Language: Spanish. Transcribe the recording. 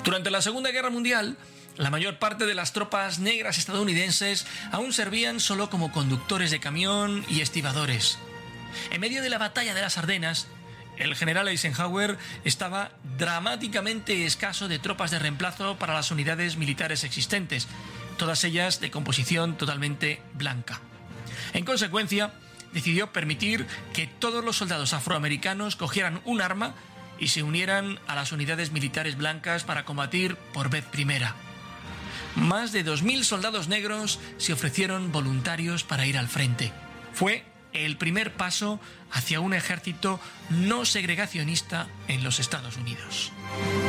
Durante la Segunda Guerra Mundial, la mayor parte de las tropas negras estadounidenses aún servían solo como conductores de camión y estibadores. En medio de la batalla de las Ardenas, el general Eisenhower estaba dramáticamente escaso de tropas de reemplazo para las unidades militares existentes, todas ellas de composición totalmente blanca. En consecuencia, decidió permitir que todos los soldados afroamericanos cogieran un arma y se unieran a las unidades militares blancas para combatir por vez primera. Más de 2.000 soldados negros se ofrecieron voluntarios para ir al frente. Fue el primer paso hacia un ejército no segregacionista en los Estados Unidos.